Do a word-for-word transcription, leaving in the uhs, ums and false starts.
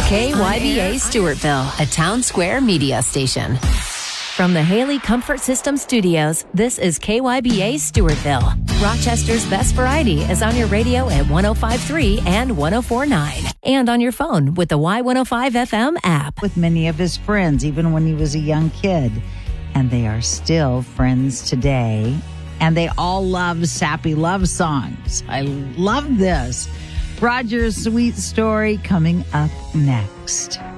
K Y B A Stewartville, a Town Square media station. From the Haley Comfort System Studios, this is K Y B A Stewartville. Rochester's best variety is on your radio at one oh five point three and one oh four point nine. And on your phone with the Y one oh five F M app. With many of his friends, even when he was a young kid. And they are still friends today. And they all love sappy love songs. I love this. Roger's sweet story coming up next.